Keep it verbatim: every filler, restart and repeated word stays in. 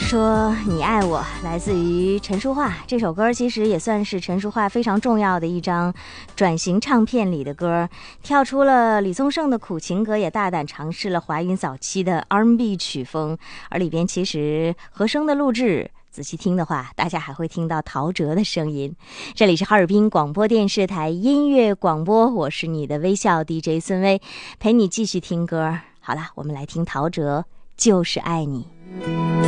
说你爱我，来自于陈淑桦。这首歌其实也算是陈淑桦非常重要的一张转型唱片里的歌，跳出了李宗盛的苦情歌，也大胆尝试了华语早期的 R and B 曲风。而里边其实和声的录制仔细听的话，大家还会听到陶喆的声音。这里是哈尔滨广播电视台音乐广播，我是你的微笑 D J 孙薇，陪你继续听歌。好了，我们来听陶喆《就是爱你》。